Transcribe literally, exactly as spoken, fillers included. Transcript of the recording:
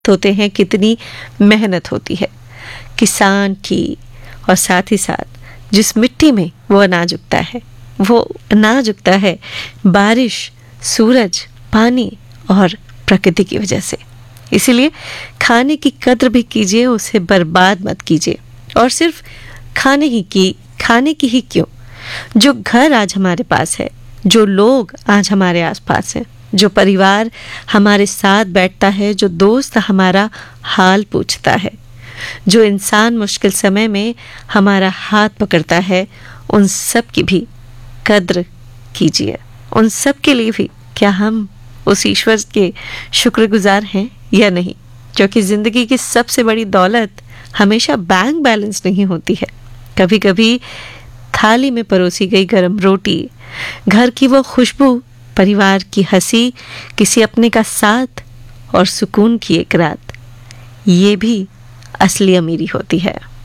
होते हैं, कितनी मेहनत होती है किसान की, और साथ ही साथ जिस मिट्टी में वो अनाज उगता है, वो अनाज उगता है बारिश, सूरज, पानी और प्रकृति की वजह से। इसीलिए खाने की कद्र भी कीजिए, उसे बर्बाद मत कीजिए। और सिर्फ खाने ही की खाने की ही क्यों, जो घर आज हमारे पास है, जो लोग आज हमारे आसपास हैं, जो परिवार हमारे साथ बैठता है, जो दोस्त हमारा हाल पूछता है, जो इंसान मुश्किल समय में हमारा हाथ पकड़ता है, उन सब की भी कद्र कीजिए। उन सब के लिए भी क्या हम उस ईश्वर के शुक्रगुजार हैं या नहीं? क्योंकि ज़िंदगी की सबसे बड़ी दौलत हमेशा बैंक बैलेंस नहीं होती है। कभी कभी थाली में परोसी गई गरम रोटी, घर की वो खुशबू, परिवार की हंसी, किसी अपने का साथ और सुकून की एक रात, ये भी असली अमीरी होती है।